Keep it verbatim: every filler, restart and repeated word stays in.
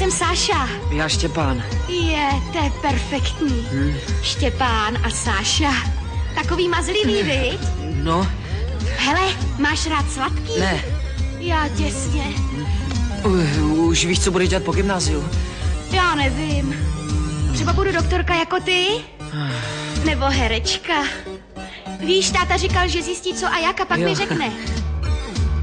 jsem Sáša. Já Štěpán. Je, to je perfektní. Hmm. Štěpán a Sáša. Takový mazlivý, viď? No. Hele, máš rád sladký? Ne. Já těsně. Uh, už víš, co budeš dělat po gymnáziu? Já nevím. Třeba budu doktorka jako ty? Nebo herečka. Víš, táta říkal, že zjistí co a jak a pak jo. mi řekne.